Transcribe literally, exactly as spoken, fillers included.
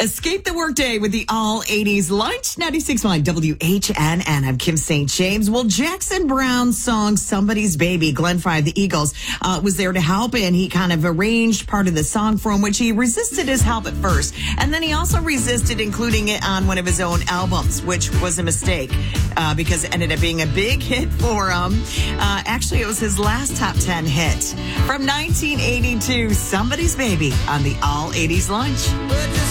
Escape the workday with the all eighties lunch. ninety-six point nine W H N N. I'm Kim Saint James. Well, Jackson Browne's song Somebody's Baby, Glenn Frey of the Eagles, uh, was there to help, and he kind of arranged part of the song for him, which he resisted his help at first. And then he also resisted including it on one of his own albums, which was a mistake uh, because it ended up being a big hit for him. Uh, actually, it was his last top ten hit from nineteen eighty-two, Somebody's Baby on the all eighties lunch.